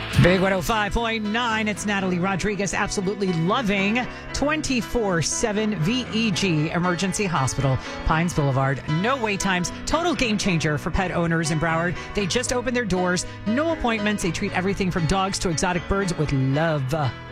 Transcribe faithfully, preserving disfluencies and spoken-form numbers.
Big one oh five point nine. It's Natalie Rodriguez, absolutely loving twenty-four seven V E G Emergency Hospital, Pines Boulevard. No wait times. Total game changer for pet owners in Broward. They just opened their doors. No appointments. They treat everything from dogs to exotic birds with love.